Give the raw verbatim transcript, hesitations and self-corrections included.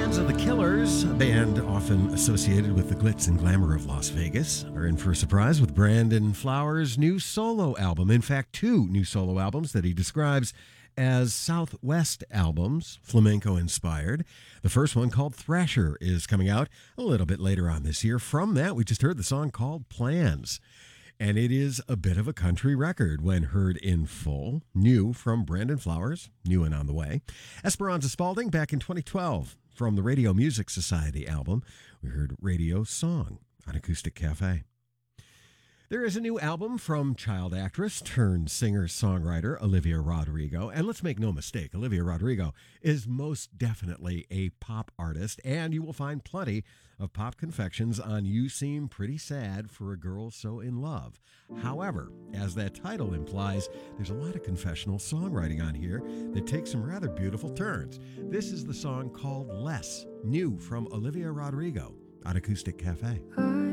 Fans of the Killers, a band often associated with the glitz and glamour of Las Vegas, are in for a surprise with Brandon Flowers' new solo album. In fact, two new solo albums that he describes as Southwest albums, flamenco-inspired. The first one, called Thrasher, is coming out a little bit later on this year. From that, we just heard the song called Plans. And it is a bit of a country record when heard in full. New from Brandon Flowers, new and on the way. Esperanza Spalding back in twenty twelve from the Radio Music Society album. We heard Radio Song on Acoustic Cafe. There is a new album from child actress turned singer-songwriter Olivia Rodrigo. And let's make no mistake, Olivia Rodrigo is most definitely a pop artist, and you will find plenty of pop confections on You Seem Pretty Sad for a Girl So in Love. However, as that title implies, there's a lot of confessional songwriting on here that takes some rather beautiful turns. This is the song called Less, new from Olivia Rodrigo on Acoustic Cafe.